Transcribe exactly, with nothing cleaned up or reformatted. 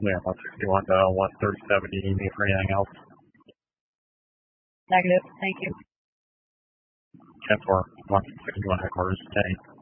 Yeah, one sixty-one to one thirty-seven. Do you need me for anything else? Negative. Thank you. ten four, one sixty-one headquarters, ten.